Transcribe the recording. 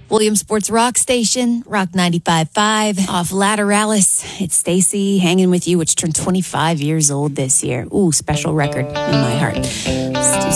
Williamsport's Rock Station, Rock 95.5. Off Lateralis, it's Stacy hanging with you, which turned 25 years old this year. Ooh, special record in my heart. Stu